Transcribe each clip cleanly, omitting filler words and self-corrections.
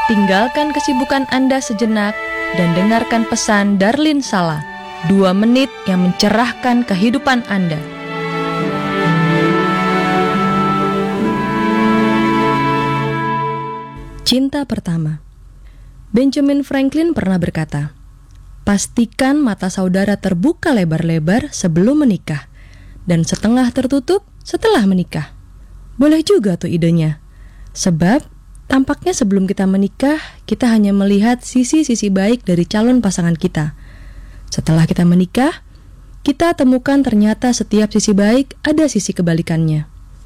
tinggalkan kesibukan Anda sejenak dan dengarkan pesan Darlin Sala, 2 menit yang mencerahkan kehidupan Anda. Cinta pertama. Benjamin Franklin pernah berkata, pastikan mata saudara terbuka lebar-lebar sebelum menikah, dan setengah tertutup setelah menikah. Boleh juga tuh idenya. Sebab, tampaknya sebelum kita menikah, kita hanya melihat sisi-sisi baik dari calon pasangan kita. Setelah kita menikah, kita temukan ternyata setiap sisi baik ada sisi kebalikannya.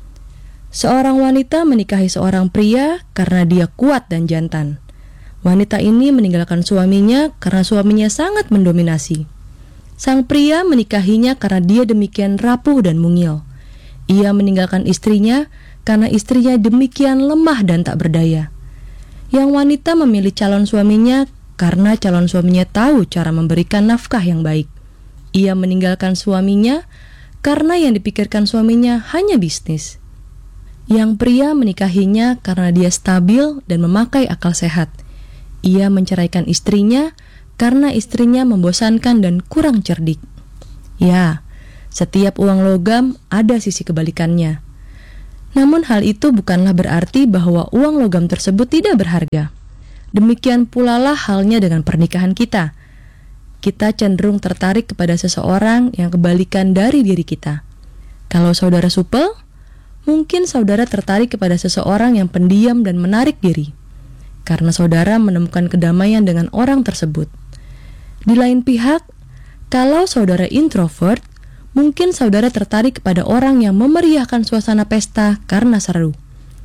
Seorang wanita menikahi seorang pria karena dia kuat dan jantan. Wanita ini meninggalkan suaminya karena suaminya sangat mendominasi. Sang pria menikahinya karena dia demikian rapuh dan mungil. Ia meninggalkan istrinya karena istrinya demikian lemah dan tak berdaya. Yang wanita memilih calon suaminya karena calon suaminya tahu cara memberikan nafkah yang baik. Ia meninggalkan suaminya karena yang dipikirkan suaminya hanya bisnis. Yang pria menikahinya karena dia stabil dan memakai akal sehat. Ia menceraikan istrinya karena istrinya membosankan dan kurang cerdik. Ya, setiap uang logam ada sisi kebalikannya. Namun hal itu bukanlah berarti bahwa uang logam tersebut tidak berharga. Demikian pula lah halnya dengan pernikahan kita. Kita cenderung tertarik kepada seseorang yang kebalikan dari diri kita. Kalau saudara supel, mungkin saudara tertarik kepada seseorang yang pendiam dan menarik diri, karena saudara menemukan kedamaian dengan orang tersebut. Di lain pihak, kalau saudara introvert, mungkin saudara tertarik kepada orang yang memeriahkan suasana pesta karena seru.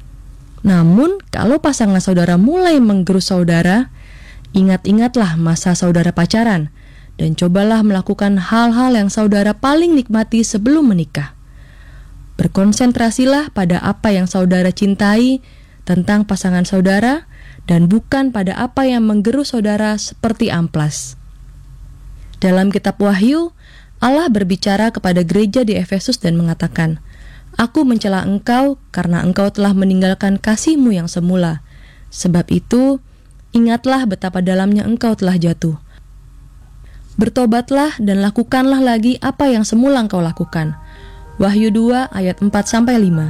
Namun, kalau pasangan saudara mulai menggerus saudara, ingat-ingatlah masa saudara pacaran dan cobalah melakukan hal-hal yang saudara paling nikmati sebelum menikah. Berkonsentrasilah pada apa yang saudara cintai tentang pasangan saudara dan bukan pada apa yang menggerus saudara seperti amplas. Dalam kitab Wahyu, Allah berbicara kepada gereja di Efesus dan mengatakan, Aku mencela engkau karena engkau telah meninggalkan kasih-Mu yang semula. Sebab itu, ingatlah betapa dalamnya engkau telah jatuh. Bertobatlah dan lakukanlah lagi apa yang semula engkau lakukan. Wahyu 2 ayat 4-5.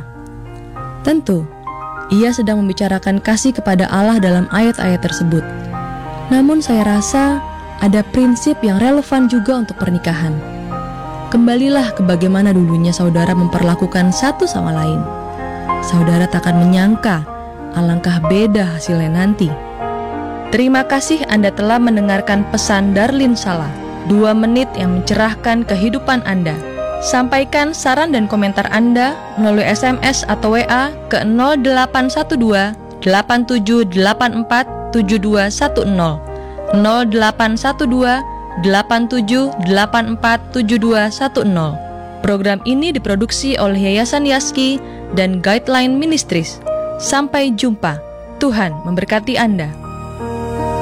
Tentu, ia sedang membicarakan kasih kepada Allah dalam ayat-ayat tersebut. Namun saya rasa ada prinsip yang relevan juga untuk pernikahan. Kembalilah ke bagaimana dulunya saudara memperlakukan satu sama lain. Saudara takkan menyangka alangkah beda hasilnya nanti. Terima kasih Anda telah mendengarkan pesan Darlin Sala, 2 menit yang mencerahkan kehidupan Anda. Sampaikan saran dan komentar Anda melalui SMS atau WA ke 0812 8784 7210 0812 87847210. Program ini diproduksi oleh Yayasan Yaski dan Guideline Ministries. Sampai jumpa. Tuhan memberkati Anda.